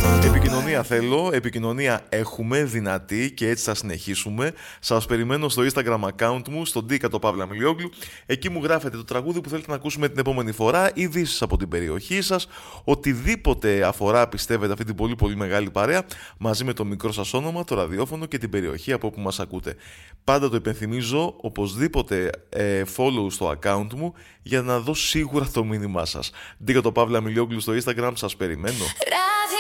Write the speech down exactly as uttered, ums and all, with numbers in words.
Επικοινωνία θέλω, επικοινωνία έχουμε, δυνατή, και έτσι θα συνεχίσουμε. Σας περιμένω στο Instagram account μου, στον ντι κάτω παύλα Μιλιόγλου. Εκεί μου γράφετε το τραγούδι που θέλετε να ακούσουμε την επόμενη φορά, ειδήσεις από την περιοχή σας, οτιδήποτε αφορά, πιστεύετε, αυτή την πολύ πολύ μεγάλη παρέα, μαζί με το μικρό σας όνομα, το ραδιόφωνο και την περιοχή από όπου μας ακούτε. Πάντα το υπενθυμίζω, οπωσδήποτε ε, follow στο account μου για να δω σίγουρα το μήνυμά σας. ντι κάτω παύλα Μιλιόγλου στο Instagram, σας περιμένω.